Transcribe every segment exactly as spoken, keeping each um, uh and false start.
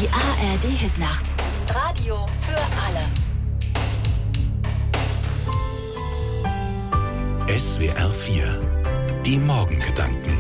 Die A R D-Hitnacht. Radio für alle. S W R vier. Die Morgengedanken.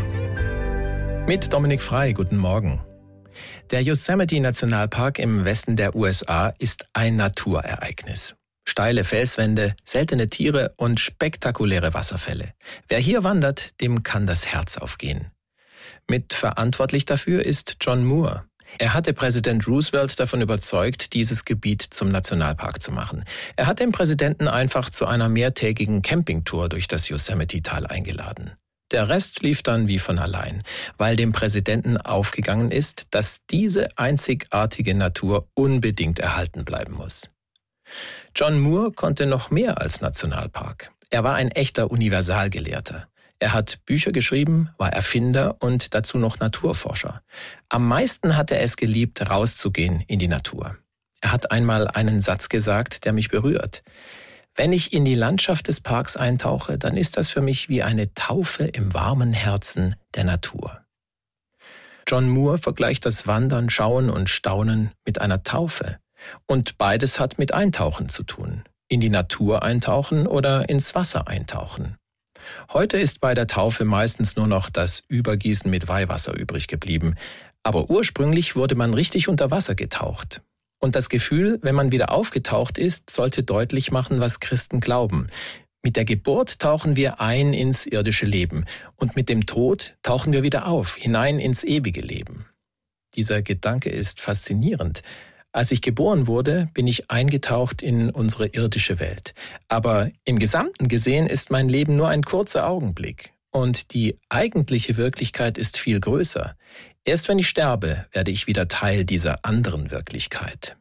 Mit Dominik Frei, guten Morgen. Der Yosemite-Nationalpark im Westen der U S A ist ein Naturereignis. Steile Felswände, seltene Tiere und spektakuläre Wasserfälle. Wer hier wandert, dem kann das Herz aufgehen. Mitverantwortlich dafür ist John Muir. Er hatte Präsident Roosevelt davon überzeugt, dieses Gebiet zum Nationalpark zu machen. Er hat den Präsidenten einfach zu einer mehrtägigen Campingtour durch das Yosemite-Tal eingeladen. Der Rest lief dann wie von allein, weil dem Präsidenten aufgegangen ist, dass diese einzigartige Natur unbedingt erhalten bleiben muss. John Muir konnte noch mehr als Nationalpark. Er war ein echter Universalgelehrter. Er hat Bücher geschrieben, war Erfinder und dazu noch Naturforscher. Am meisten hat er es geliebt, rauszugehen in die Natur. Er hat einmal einen Satz gesagt, der mich berührt. Wenn ich in die Landschaft des Parks eintauche, dann ist das für mich wie eine Taufe im warmen Herzen der Natur. John Muir vergleicht das Wandern, Schauen und Staunen mit einer Taufe. Und beides hat mit Eintauchen zu tun. In die Natur eintauchen oder ins Wasser eintauchen. Heute ist bei der Taufe meistens nur noch das Übergießen mit Weihwasser übrig geblieben. Aber ursprünglich wurde man richtig unter Wasser getaucht. Und das Gefühl, wenn man wieder aufgetaucht ist, sollte deutlich machen, was Christen glauben. Mit der Geburt tauchen wir ein ins irdische Leben. Und mit dem Tod tauchen wir wieder auf, hinein ins ewige Leben. Dieser Gedanke ist faszinierend. Als ich geboren wurde, bin ich eingetaucht in unsere irdische Welt. Aber im Gesamten gesehen ist mein Leben nur ein kurzer Augenblick. Und die eigentliche Wirklichkeit ist viel größer. Erst wenn ich sterbe, werde ich wieder Teil dieser anderen Wirklichkeit.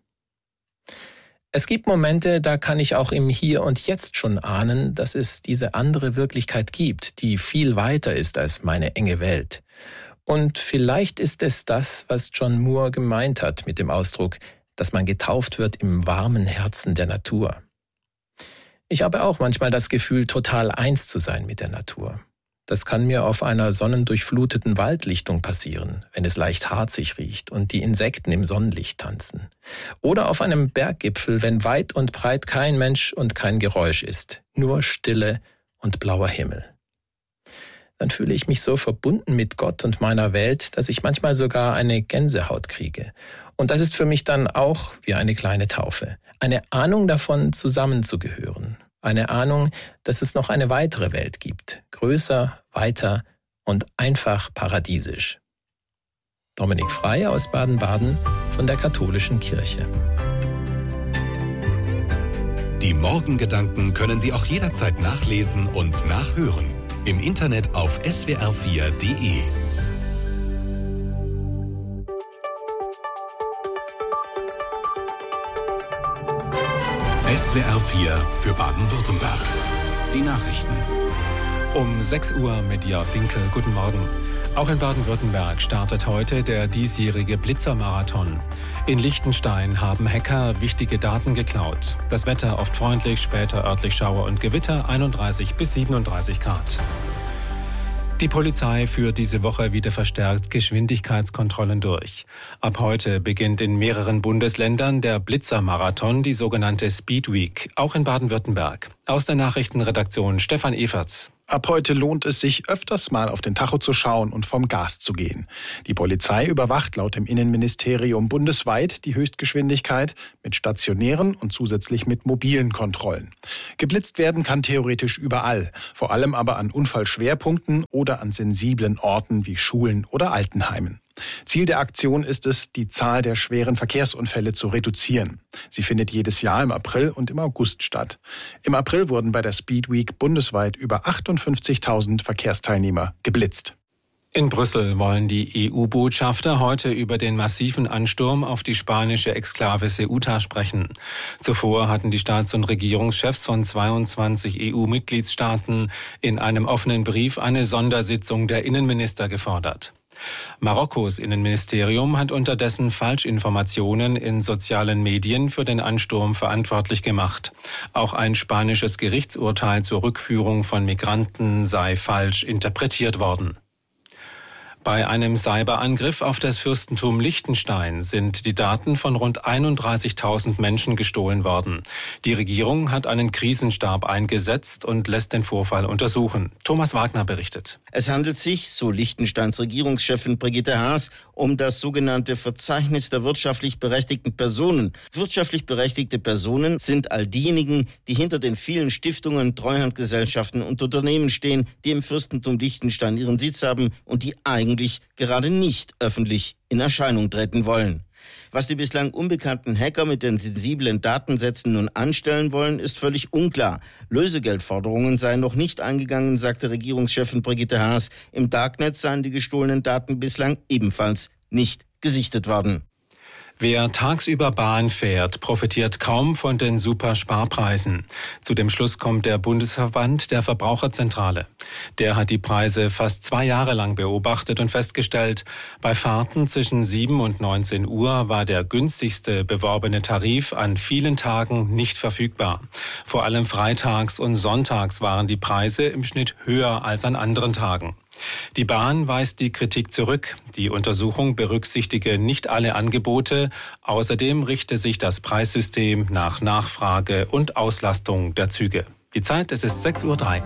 Es gibt Momente, da kann ich auch im Hier und Jetzt schon ahnen, dass es diese andere Wirklichkeit gibt, die viel weiter ist als meine enge Welt. Und vielleicht ist es das, was John Muir gemeint hat mit dem Ausdruck, dass man getauft wird im warmen Herzen der Natur. Ich habe auch manchmal das Gefühl, total eins zu sein mit der Natur. Das kann mir auf einer sonnendurchfluteten Waldlichtung passieren, wenn es leicht harzig riecht und die Insekten im Sonnenlicht tanzen. Oder auf einem Berggipfel, wenn weit und breit kein Mensch und kein Geräusch ist, nur Stille und blauer Himmel. Dann fühle ich mich so verbunden mit Gott und meiner Welt, dass ich manchmal sogar eine Gänsehaut kriege. Und das ist für mich dann auch wie eine kleine Taufe. Eine Ahnung davon, zusammenzugehören. Eine Ahnung, dass es noch eine weitere Welt gibt. Größer, weiter und einfach paradiesisch. Dominik Frei aus Baden-Baden von der Katholischen Kirche. Die Morgengedanken können Sie auch jederzeit nachlesen und nachhören. Im Internet auf S W R vier Punkt de. S W R vier für Baden-Württemberg. Die Nachrichten. Um sechs Uhr mit Jörg Dinkel. Guten Morgen. Auch in Baden-Württemberg startet heute der diesjährige Blitzermarathon. In Liechtenstein haben Hacker wichtige Daten geklaut. Das Wetter oft freundlich, später örtlich Schauer und Gewitter, einunddreißig bis siebenunddreißig Grad. Die Polizei führt diese Woche wieder verstärkt Geschwindigkeitskontrollen durch. Ab heute beginnt in mehreren Bundesländern der Blitzermarathon, die sogenannte Speed Week, auch in Baden-Württemberg. Aus der Nachrichtenredaktion Stefan Everts. Ab heute lohnt es sich, öfters mal auf den Tacho zu schauen und vom Gas zu gehen. Die Polizei überwacht laut dem Innenministerium bundesweit die Höchstgeschwindigkeit mit stationären und zusätzlich mit mobilen Kontrollen. Geblitzt werden kann theoretisch überall, vor allem aber an Unfallschwerpunkten oder an sensiblen Orten wie Schulen oder Altenheimen. Ziel der Aktion ist es, die Zahl der schweren Verkehrsunfälle zu reduzieren. Sie findet jedes Jahr im April und im August statt. Im April wurden bei der Speed Week bundesweit über achtundfünfzigtausend Verkehrsteilnehmer geblitzt. In Brüssel wollen die E U-Botschafter heute über den massiven Ansturm auf die spanische Exklave Ceuta sprechen. Zuvor hatten die Staats- und Regierungschefs von zweiundzwanzig E U-Mitgliedstaaten in einem offenen Brief eine Sondersitzung der Innenminister gefordert. Marokkos Innenministerium hat unterdessen Falschinformationen in sozialen Medien für den Ansturm verantwortlich gemacht. Auch ein spanisches Gerichtsurteil zur Rückführung von Migranten sei falsch interpretiert worden. Bei einem Cyberangriff auf das Fürstentum Liechtenstein sind die Daten von rund einunddreißigtausend Menschen gestohlen worden. Die Regierung hat einen Krisenstab eingesetzt und lässt den Vorfall untersuchen. Thomas Wagner berichtet. Es handelt sich, so Liechtensteins Regierungschefin Brigitte Haas, um das sogenannte Verzeichnis der wirtschaftlich berechtigten Personen. Wirtschaftlich berechtigte Personen sind all diejenigen, die hinter den vielen Stiftungen, Treuhandgesellschaften und Unternehmen stehen, die im Fürstentum Liechtenstein ihren Sitz haben und die eigentlich gerade nicht öffentlich in Erscheinung treten wollen. Was die bislang unbekannten Hacker mit den sensiblen Datensätzen nun anstellen wollen, ist völlig unklar. Lösegeldforderungen seien noch nicht eingegangen, sagte Regierungschefin Brigitte Haas. Im Darknet seien die gestohlenen Daten bislang ebenfalls nicht gesichtet worden. Wer tagsüber Bahn fährt, profitiert kaum von den Supersparpreisen. Zu dem Schluss kommt der Bundesverband der Verbraucherzentrale. Der hat die Preise fast zwei Jahre lang beobachtet und festgestellt, bei Fahrten zwischen sieben und neunzehn Uhr war der günstigste beworbene Tarif an vielen Tagen nicht verfügbar. Vor allem freitags und sonntags waren die Preise im Schnitt höher als an anderen Tagen. Die Bahn weist die Kritik zurück. Die Untersuchung berücksichtige nicht alle Angebote. Außerdem richte sich das Preissystem nach Nachfrage und Auslastung der Züge. Die Zeit, es ist sechs Uhr drei.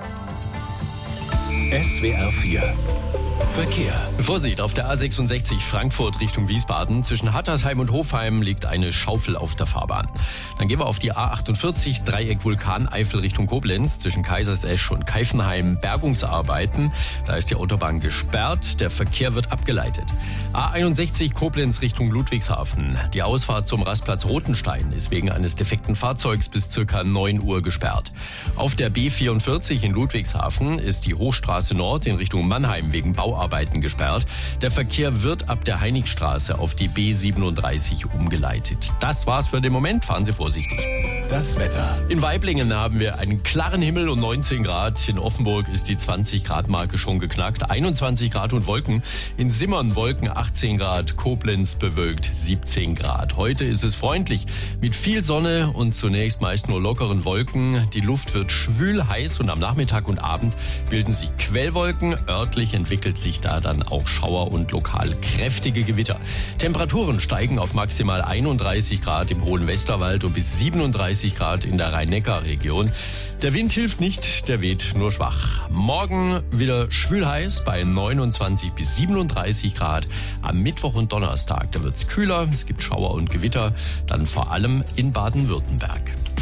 S W R vier Verkehr. Vorsicht, auf der A sechsundsechzig Frankfurt Richtung Wiesbaden. Zwischen Hattersheim und Hofheim liegt eine Schaufel auf der Fahrbahn. Dann gehen wir auf die A achtundvierzig Dreieck Vulkaneifel Richtung Koblenz. Zwischen Kaisersesch und Keifenheim Bergungsarbeiten. Da ist die Autobahn gesperrt. Der Verkehr wird abgeleitet. A einundsechzig Koblenz Richtung Ludwigshafen. Die Ausfahrt zum Rastplatz Rotenstein ist wegen eines defekten Fahrzeugs bis circa neun Uhr gesperrt. Auf der B vierundvierzig in Ludwigshafen ist die Hochstraße Nord in Richtung Mannheim wegen Bauarbeiten gesperrt. Der Verkehr wird ab der Heiligstraße auf die B siebenunddreißig umgeleitet. Das war's für den Moment. Fahren Sie vorsichtig. Das Wetter. In Waiblingen haben wir einen klaren Himmel und neunzehn Grad. In Offenburg ist die zwanzig Grad Marke schon geknackt. einundzwanzig Grad und Wolken. In Simmern Wolken achtzehn Grad. Koblenz bewölkt siebzehn Grad. Heute ist es freundlich mit viel Sonne und zunächst meist nur lockeren Wolken. Die Luft wird schwül heiß und am Nachmittag und Abend bilden sich Quellwolken. Örtlich entwickelt sich da dann auch Schauer und lokal kräftige Gewitter. Temperaturen steigen auf maximal einunddreißig Grad im hohen Westerwald und bis siebenunddreißig Grad in der Rhein-Neckar-Region. Der Wind hilft nicht, der weht nur schwach. Morgen wieder schwül heiß bei neunundzwanzig bis siebenunddreißig Grad. Am Mittwoch und Donnerstag, da wird's kühler, es gibt Schauer und Gewitter, dann vor allem in Baden-Württemberg.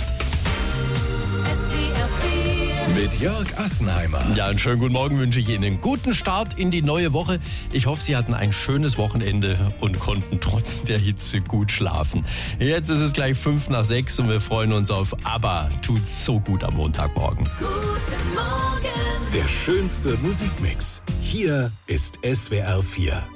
Mit Jörg Assenheimer. Ja, einen schönen guten Morgen wünsche ich Ihnen. Einen guten Start in die neue Woche. Ich hoffe, Sie hatten ein schönes Wochenende und konnten trotz der Hitze gut schlafen. Jetzt ist es gleich fünf nach sechs und wir freuen uns auf ABBA. Tut so gut am Montagmorgen. Guten Morgen. Der schönste Musikmix. Hier ist S W R vier.